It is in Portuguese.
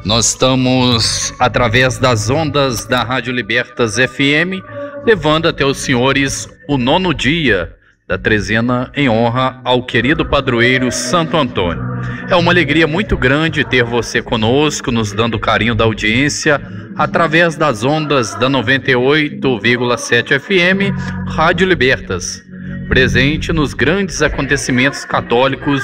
Nós estamos através das ondas da Rádio Libertas FM, levando até os senhores o 9º dia da trezena em honra ao querido padroeiro Santo Antônio. É uma alegria muito grande ter você conosco, nos dando o carinho da audiência, através das ondas da 98,7 FM, Rádio Libertas, presente nos grandes acontecimentos católicos